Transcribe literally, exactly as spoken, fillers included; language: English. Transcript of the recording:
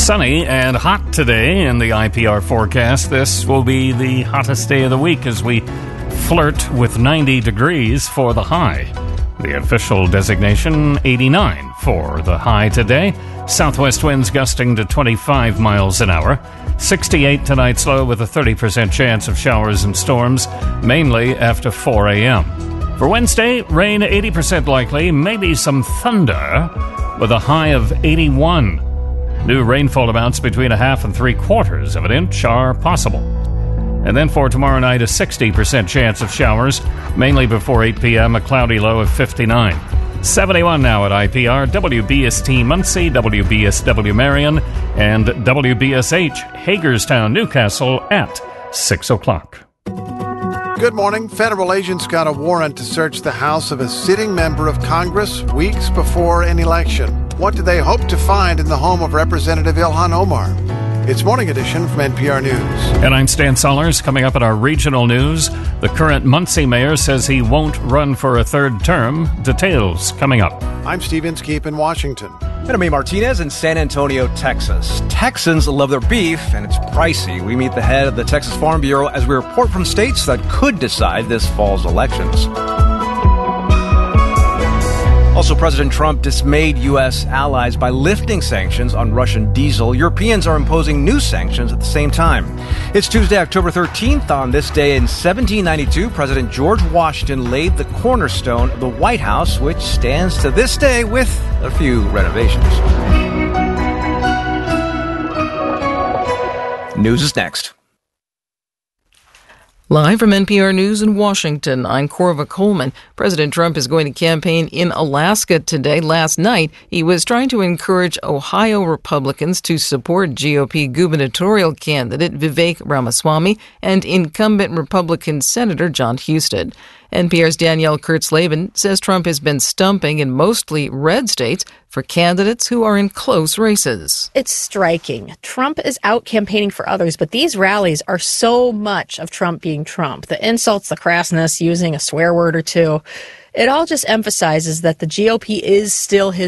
Sunny and hot today in the I P R forecast. This will be the hottest day of the week as we flirt with ninety degrees for the high. The official designation, eighty-nine for the high today. Southwest winds gusting to twenty-five miles an hour. sixty-eight tonight's low with a thirty percent chance of showers and storms, mainly after four a.m. For Wednesday, rain eighty percent likely, maybe some thunder with a high of eighty-one. New rainfall amounts between a half and three quarters of an inch are possible. And then for tomorrow night, a sixty percent chance of showers, mainly before eight p.m., a cloudy low of fifty-nine. seventy-one now at I P R, W B S T Muncie, W B S W Marion, and W B S H Hagerstown, Newcastle at six o'clock. Good morning. Federal agents got a warrant to search the house of a sitting member of Congress weeks before an election. What do they hope to find in the home of Representative Ilhan Omar? It's Morning Edition from N P R News. And I'm Stan Sollers. Coming up in our regional news, the current Muncie mayor says he won't run for a third term. Details coming up. I'm Steve Inskeep in Washington. And I'm A. Martinez in San Antonio, Texas. Texans love their beef, and it's pricey. We meet the head of the Texas Farm Bureau as we report from states that could decide this fall's elections. Also, President Trump dismayed U S allies by lifting sanctions on Russian diesel. Europeans are imposing new sanctions at the same time. It's Tuesday, October thirteenth. On this day in seventeen ninety-two, President George Washington laid the cornerstone of the White House, which stands to this day with a few renovations. News is next. Live from N P R News in Washington, I'm Corva Coleman. President Trump is going to campaign in Alaska today. Last night, he was trying to encourage Ohio Republicans to support G O P gubernatorial candidate Vivek Ramaswamy and incumbent Republican Senator John Husted. N P R's Danielle Kurtzleben says Trump has been stumping in mostly red states for candidates who are in close races. It's striking. Trump is out campaigning for others, but these rallies are so much of Trump being Trump. The insults, the crassness, using a swear word or two. It all just emphasizes that the G O P is still his